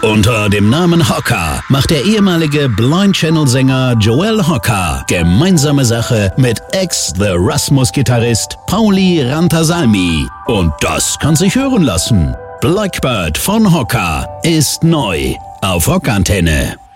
Unter dem Namen Hocker macht der ehemalige Blind Channel-Sänger Joel Hocker gemeinsame Sache mit Ex-The Rasmus-Gitarrist Pauli Rantasalmi. Und das kann sich hören lassen. Blackbird von Hocker ist neu auf Rockantenne.